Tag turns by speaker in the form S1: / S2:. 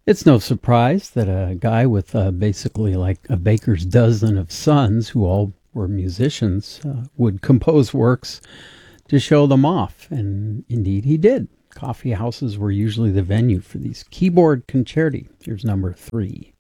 S1: It's no surprise that a guy with basically like a baker's dozen of sons who all were musicians would compose works to show them off, and indeed he did. Coffee houses were usually the venue for these keyboard concerti. Here's number 3.